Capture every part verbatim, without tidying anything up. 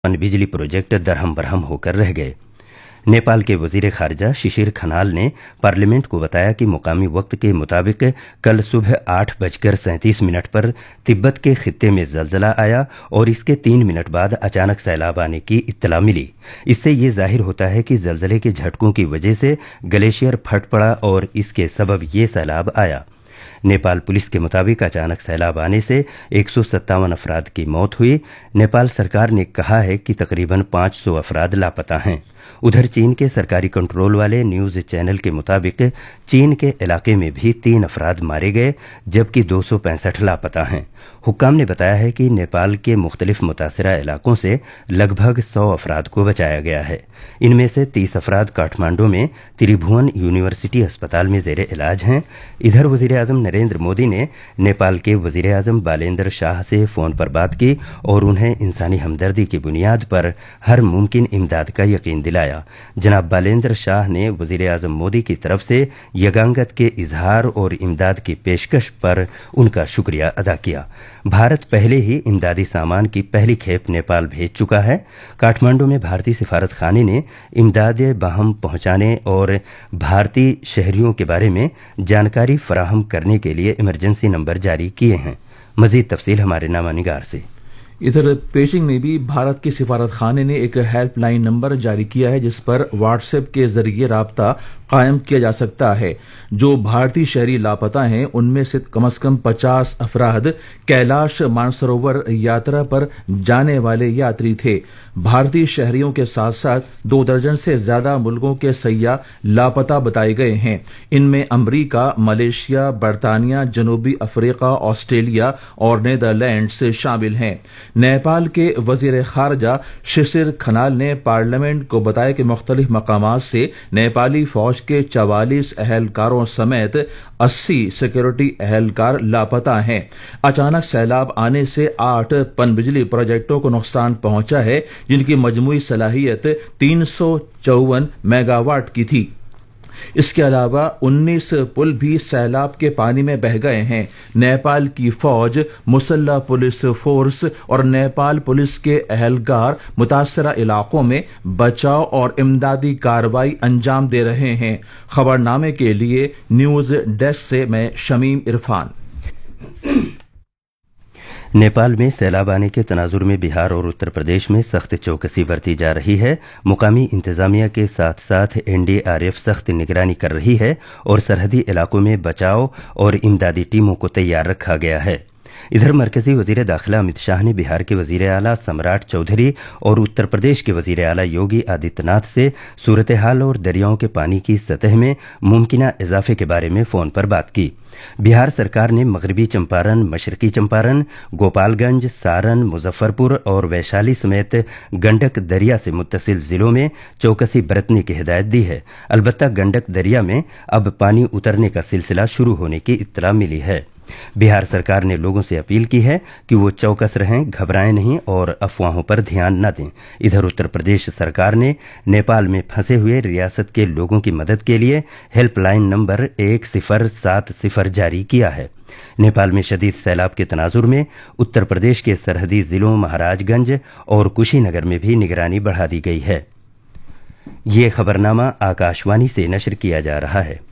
बिजली प्रोजेक्ट दरहम बरहम होकर रह गए। नेपाल के वजीर खारजा शिशिर खनाल ने पार्लियामेंट को बताया कि मुकामी वक्त के मुताबिक कल सुबह आठ बजकर सैंतीस मिनट पर तिब्बत के खित्ते में जलजला आया और इसके तीन मिनट बाद अचानक सैलाब आने की इत्तला मिली। इससे ये जाहिर होता है कि जलजले के झटकों की वजह से ग्लेशियर फट पड़ा और इसके सबब ये सैलाब आया। नेपाल पुलिस के मुताबिक अचानक सैलाब आने से एक सौ सत्तावन अफराद की मौत हुई। नेपाल सरकार ने कहा है कि तकरीबन पाँच सौ अफराद लापता हैं। उधर चीन के सरकारी कंट्रोल वाले न्यूज चैनल के मुताबिक चीन के इलाके में भी तीन अफराद मारे गए जबकि दो सौ पैंसठ लापता हैं। हुक्काम ने बताया है कि नेपाल के मुख्तलिफ मुतासरा इलाकों से लगभग सौ अफराद को बचाया गया है। इनमें से तीस अफराद काठमांडू में त्रिभुवन यूनिवर्सिटी अस्पताल में जेर इलाज हैं। इधर वजीर आजम नरेंद्र मोदी ने नेपाल के वजीर आजम बालेंद्र शाह से फोन पर बात की और उन्हें इंसानी हमदर्दी की बुनियाद पर हर मुमकिन इमदाद का यकीन दिलाया। जनाब बालेंद्र शाह ने वजीर आजम मोदी की तरफ से यगांगत के इजहार और इमदाद की पेशकश पर उनका शुक्रिया अदा किया। भारत पहले ही इमदादी सामान की पहली खेप नेपाल भेज चुका है। काठमांडू में भारतीय सिफारत खाने ने इमदाद बहम पहुंचाने और भारतीय शहरियों के बारे में जानकारी फराहम करने के लिए इमरजेंसी नंबर जारी किए हैं। मजीद तफसील हमारे नामा निगार से। इधर पेशिंग में भी भारत के सिफारत खाने ने एक हेल्पलाइन नंबर जारी किया है जिस पर व्हाट्सएप के जरिए राब्ता कायम किया जा सकता है। जो भारतीय शहरी लापता हैं उनमें से कम से कम पचास अफराद कैलाश मानसरोवर यात्रा पर जाने वाले यात्री थे। भारतीय शहरियों के साथ साथ दो दर्जन से ज्यादा मुल्कों के सैयाह लापता बताए गए हैं। इनमें अमरीका, मलेशिया, बरतानिया, जनूबी अफ्रीका, ऑस्ट्रेलिया और नीदरलैंड्स शामिल हैं। नेपाल के वजीर खारजा शिशिर खनाल ने पार्लियामेंट को बताया कि मुख्तलिफ मकामात से नेपाली फौज के चवालीस अहलकारों समेत अस्सी सिक्योरिटी अहलकार लापता हैं। अचानक सैलाब आने से आठ पनबिजली प्रोजेक्टों को नुकसान पहुंचा है जिनकी मजमूई सलाहियत तीन सौ चौवन मेगावाट की थी। इसके अलावा उन्नीस पुल भी सैलाब के पानी में बह गए हैं। नेपाल की फौज, मुसल्लह पुलिस फोर्स और नेपाल पुलिस के अहलकार मुतासरा इलाकों में बचाव और इमदादी कार्रवाई अंजाम दे रहे हैं। खबरनामे के लिए न्यूज डेस्क से मैं शमीम इरफान। नेपाल में सैलाब आने के तनाजुर में बिहार और उत्तर प्रदेश में सख्त चौकसी बरती जा रही है। मुकामी इंतजामिया के साथ साथ एनडीआरएफ सख्त निगरानी कर रही है और सरहदी इलाकों में बचाव और इमदादी टीमों को तैयार रखा गया है। इधर मरकजी वजीर दाखिला अमित शाह ने बिहार के वजीर आला सम्राट चौधरी और उत्तर प्रदेश के वजीर आला योगी आदित्यनाथ से सूरत हाल और दरियाओं के पानी की सतह में मुमकिना इजाफे के बारे में फोन पर बात की। बिहार सरकार ने मगरबी चंपारण, मशरकी चंपारण, गोपालगंज, सारण, मुजफ्फरपुर और वैशाली समेत गंडक दरिया से मुत्तसिल जिलों में चौकसी बरतने की हिदायत दी है। अलबत्ता गंडक दरिया में अब पानी उतरने का सिलसिला शुरू होने की इत्तला मिली है। बिहार सरकार ने लोगों से अपील की है कि वो चौकस रहें, घबराएं नहीं और अफवाहों पर ध्यान न दें। इधर उत्तर प्रदेश सरकार ने नेपाल में फंसे हुए रियासत के लोगों की मदद के लिए हेल्पलाइन नंबर एक सिफर सात सिफर जारी किया है। नेपाल में शदीद सैलाब के तनाजुर में उत्तर प्रदेश के सरहदी जिलों महाराजगंज और कुशीनगर में भी निगरानी बढ़ा दी गई है। ये खबरनामा आकाशवाणी से नशर किया जा रहा है।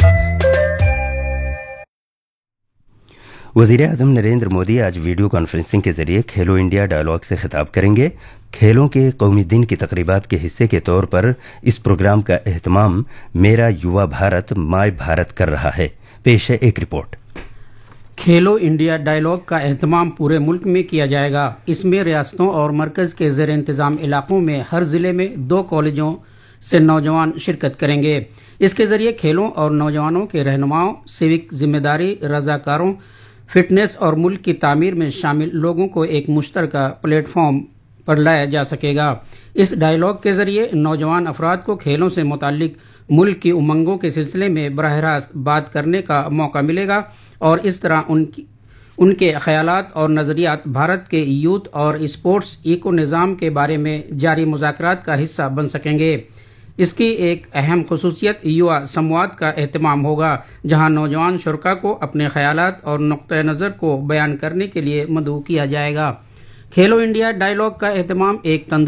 वजीर आजम नरेंद्र मोदी आज वीडियो कॉन्फ्रेंसिंग के जरिए खेलो इंडिया डायलॉग से खिताब करेंगे। खेलों के कौमी दिन की तकरीबात के हिस्से के तौर पर इस प्रोग्राम का एहतमाम मेरा युवा भारत माय भारत कर रहा है। पेश है एक रिपोर्ट। खेलो इंडिया डायलॉग का एहतमाम पूरे मुल्क में किया जाएगा। इसमें रियासतों और मरकज के ज़ेर इंतज़ाम इलाकों में हर जिले में दो कॉलेजों से नौजवान शिरकत करेंगे। इसके जरिए खेलों और नौजवानों के रहनुमाओं, सिविक जिम्मेदारी, रजाकारों, फिटनेस और मुल्क की तामीर में शामिल लोगों को एक मुश्तरका प्लेटफॉर्म पर लाया जा सकेगा। इस डायलॉग के जरिए नौजवान अफराद को खेलों से मुताल्लिक मुल्क की उमंगों के सिलसिले में बराह रास्त बात करने का मौका मिलेगा और इस तरह उनकी उनके ख्यालात और नज़रियात भारत के यूथ और स्पोर्ट्स इको निज़ाम के बारे में जारी मुज़ाकरात का हिस्सा बन सकेंगे। इसकी एक अहम खुसूसियत युवा संवाद का एहतमाम होगा, जहां नौजवान शुरका को अपने ख्यालात और नुक्ते नज़र को बयान करने के लिए मदऊ किया जाएगा। खेलो इंडिया डायलॉग का एहतमाम एक